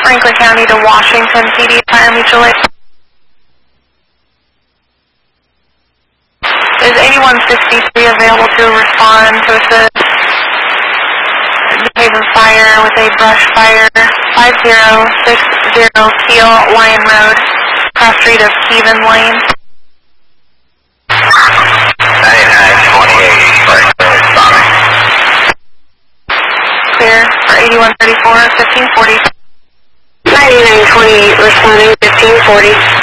Franklin County to Washington PD Fire Mutual Aid. Is 8163 available to respond to assist New Haven Fire with a brush fire 5060 Keel Lyon Road, cross street of Keevan Lane? 9928 Franklin responding. Clear for 8134, 1540. 9928 responding, 1540.